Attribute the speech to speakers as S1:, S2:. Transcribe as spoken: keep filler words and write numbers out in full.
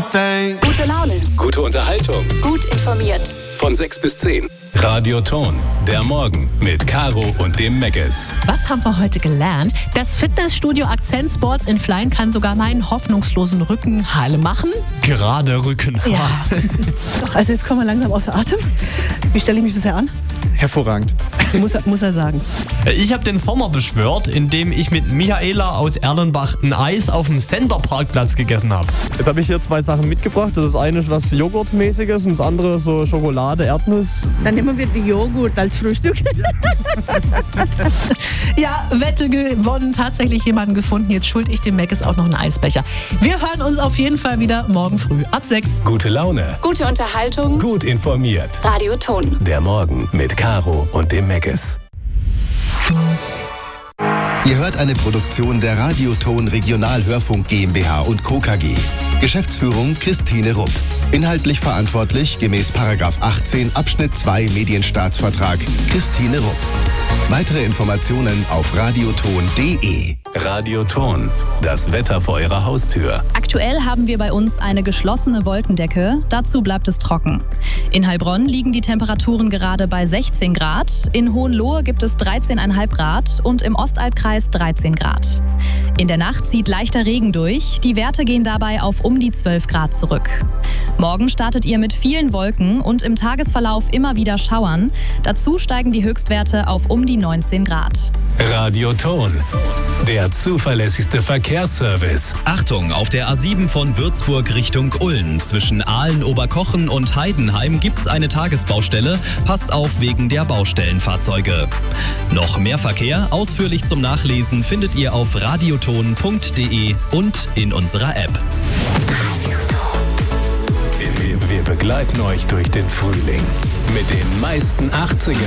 S1: thing.
S2: Gute Laune.
S3: Gute Unterhaltung.
S2: Gut informiert.
S3: Von sechs bis zehn. Radio Ton. Der Morgen mit Caro und dem Meckes.
S4: Was haben wir heute gelernt? Das Fitnessstudio Akzent Sports in Flein kann sogar meinen hoffnungslosen Rücken heile machen.
S5: Gerade Rücken.
S4: Ja.
S6: Also jetzt kommen wir langsam außer Atem. Wie stelle ich mich bisher an?
S5: Hervorragend.
S6: Muss er, muss er sagen.
S5: Ich habe den Sommer beschwört, indem ich mit Michaela aus Erlenbach ein Eis auf dem Center-Parkplatz gegessen habe.
S7: Jetzt habe ich hier zwei Sachen mitgebracht. Das eine ist was Joghurtmäßiges und das andere so Schokolade, Erdnuss.
S6: Dann nehmen wir die Joghurt als Frühstück.
S4: Ja, Wette gewonnen. Tatsächlich jemanden gefunden. Jetzt schuld ich dem Meckes auch noch einen Eisbecher. Wir hören uns auf jeden Fall wieder morgen früh ab sechs.
S3: Gute Laune.
S2: Gute Unterhaltung.
S3: Gut informiert.
S2: Radio Ton.
S3: Der Morgen mit Caro und dem Meckes.
S8: Ihr hört eine Produktion der Radio Ton Regionalhörfunk GmbH und Co. K G. Geschäftsführung Christine Rupp. Inhaltlich verantwortlich gemäß Paragraph achtzehn Abschnitt zwei Medienstaatsvertrag Christine Rupp. Weitere Informationen auf radioton punkt de.
S3: Radio Ton. Das Wetter vor Ihrer Haustür.
S9: Aktuell haben wir bei uns eine geschlossene Wolkendecke. Dazu bleibt es trocken. In Heilbronn liegen die Temperaturen gerade bei sechzehn Grad. In Hohenlohe gibt es dreizehn Komma fünf Grad und im Ostalbkreis dreizehn Grad. In der Nacht zieht leichter Regen durch. Die Werte gehen dabei auf um die zwölf Grad zurück. Morgen startet ihr mit vielen Wolken und im Tagesverlauf immer wieder Schauern. Dazu steigen die Höchstwerte auf um die neunzehn Grad.
S3: Radio Ton. Der zuverlässigste Verkehrsservice.
S10: Achtung, auf der A sieben von Würzburg Richtung Ulm. Zwischen Aalen-Oberkochen und Heidenheim gibt's eine Tagesbaustelle. Passt auf wegen der Baustellenfahrzeuge. Noch mehr Verkehr, ausführlich zum Nachlesen, findet ihr auf radioton punkt de und in unserer App.
S3: Wir, wir begleiten euch durch den Frühling mit den meisten achtziger